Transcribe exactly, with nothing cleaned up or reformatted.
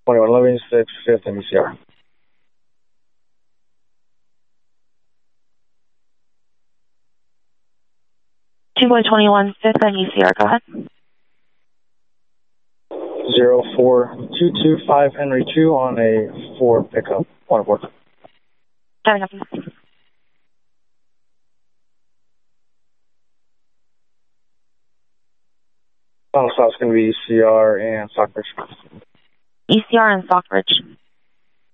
twenty-one eleven six, fifth and E C R. two boy twenty-one, fifth and E C R, go ahead. zero four two two five Henry two on a four pickup, one aboard. Having up. Final stop's going to be E C R and Stockbridge. E C R and Stockbridge.